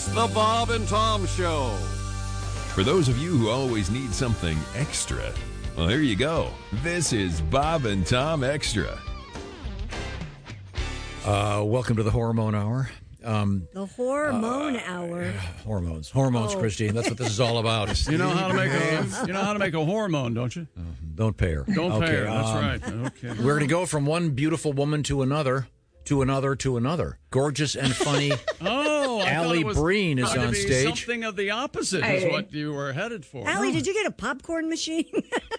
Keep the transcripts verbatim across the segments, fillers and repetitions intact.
The Bob and Tom Show. For those of you who always need something extra, well, here you go. This is Bob and Tom Extra. Uh, welcome to the Hormone Hour. Um, the Hormone uh, Hour. Hormones, hormones, oh. Christine. That's what this is all about. You know how to make a you know how to make a hormone, don't you? Uh, don't pay her. Don't okay, pay her. That's um, right. Okay. We're going to go from one beautiful woman to another, to another, to another. Gorgeous and funny. Oh, I Allie Breen is on stage. Something of the opposite is I, what you were headed for. Allie, did you get a popcorn machine?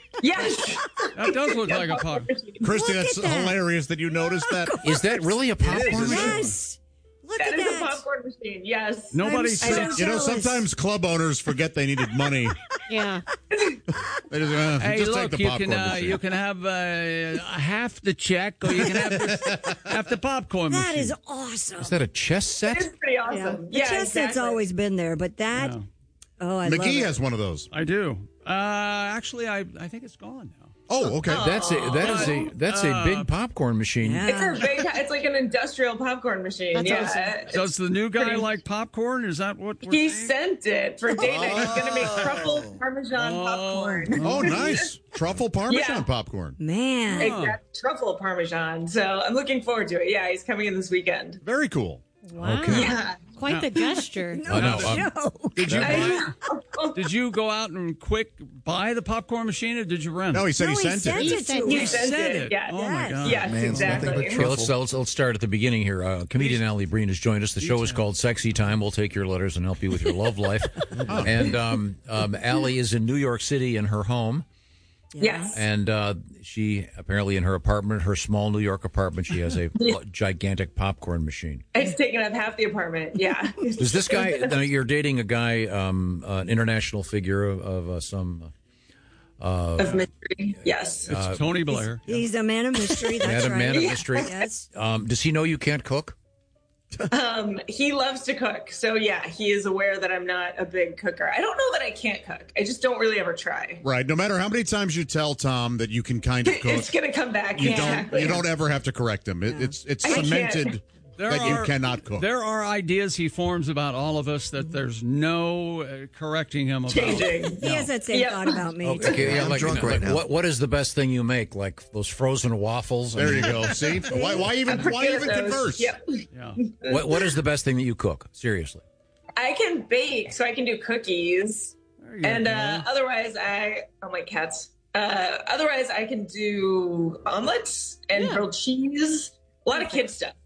Yes. That does look like a popcorn machine. Christy, that's that. hilarious that you noticed that. Is that really a popcorn machine? Yes. Look that at is that. a popcorn machine, yes. Nobody so said. You know, sometimes club owners forget they needed money. Yeah. They just, uh, Hey, just look, take the you popcorn can uh, machine. you can have uh, half the check, or you can have the, half the popcorn That machine. is awesome. Is that a chess set? It's pretty awesome. Yeah. The Yeah, chess set's exactly. always been there, but that, Yeah. oh, I love McGee it. has one of those. I do. Uh, actually, I I think it's gone now. Oh, okay. That's a that is a that's a Uh, big popcorn machine. Yeah. It's a big, it's like an industrial popcorn machine. That's yeah. awesome. It's Does the new guy pretty- like popcorn? Is that what we're He saying? sent it for dating. He's going to make truffle parmesan Oh. popcorn. Oh, nice. Truffle Parmesan Yeah. popcorn. Man. Exact truffle parmesan. So I'm looking forward to it. Yeah, he's coming in this weekend. Very cool. Wow. Okay. Yeah. Quite the gesture. No, I know, um, joke. Did you I buy, did you go out and quick buy the popcorn machine, or did you rent? No, he it? said No, he he sent sent it. it to He us. sent sent it. it. Yes. Oh my God. Yes, Man, it's nothing but exactly. Okay, let's, let's let's start at the beginning here. Uh, comedian Allie Breen has joined us. The show is called Sexy Time. We'll take your letters and help you with your love life. And um, um, Allie is in New York City in her home, Yes. and uh, she apparently in her apartment, her small New York apartment, she has a gigantic popcorn machine. It's taken up half the apartment. Yeah. Does this guy? Now you're dating a guy, um, an international figure of, of uh, some. Uh, Of mystery. Yes. It's Tony Blair. He's a man of mystery. That's Man of- right. man of mystery. Yes. um, does he know you can't cook? Um, he loves to cook. So, yeah, he is aware that I'm not a big cooker. I don't know that I can't cook. I just don't really ever try. Right. No matter how many times you tell Tom that you can kind of cook, It's going to come back. you exactly. don't you don't ever have to correct him. It, it's it's I can't. cemented There that you are- cannot cook. There are ideas he forms about all of us that there's no uh, correcting him about. Changing. He has that same Yep. thought about me. too. Okay, yeah, I'm like, drunk like, right now. What what is the best thing you make? Like those frozen waffles? I There you mean, go. See? Why, why even I'm pretty why good even at those. converse? Yep. Yeah. What what is the best thing that you cook? Seriously. I can bake, so I can do cookies. There you And go. uh, otherwise, I oh my cats. Uh, otherwise, I can do omelets and Yeah. grilled cheese. A lot of kid stuff.